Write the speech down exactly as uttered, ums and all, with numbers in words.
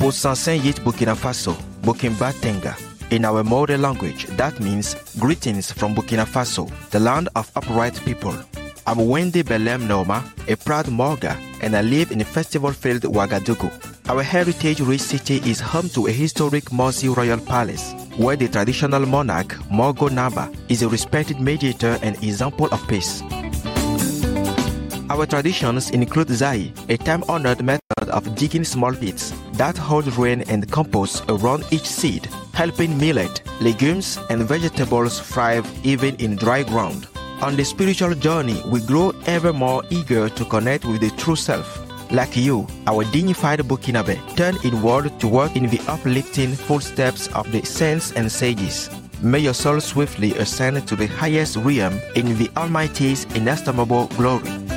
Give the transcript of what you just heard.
Osansanyit Burkina Faso, Burkina Tenga. In our mother language, that means greetings from Burkina Faso, the land of upright people. I'm Wendy Belem Noma, a proud Morga, and I live in festival-filled Ouagadougou. Our heritage-rich city is home to a historic Morsi royal palace, where the traditional monarch, Morgo Naba, is a respected mediator and example of peace. Our traditions include Zai, a time-honored method of digging small pits that hold rain and compost around each seed, helping millet, legumes, and vegetables thrive even in dry ground. On the spiritual journey, we grow ever more eager to connect with the true self. Like you, our dignified Burkinabe, turn inward to walk in the uplifting footsteps of the saints and sages. May your soul swiftly ascend to the highest realm in the Almighty's inestimable glory.